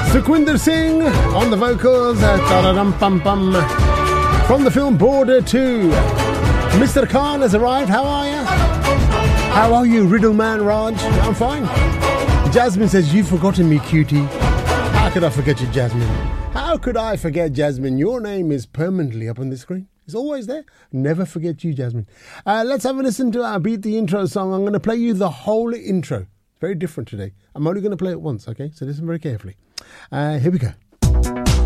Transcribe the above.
Sukhwinder Singh on the vocals. From the film Border 2. Mr. Khan has arrived. How are you? How are you, Riddleman Raj? I'm fine. Jasmine says, you've forgotten me, cutie. How could I forget you, Jasmine? How could I forget Jasmine? Your name is permanently up on the screen. It's always there. Never forget you, Jasmine. Let's have a listen to our Beat the Intro song. I'm going to play you the whole intro. Very different today. I'm only going to play it once, okay? So listen very carefully. Here we go.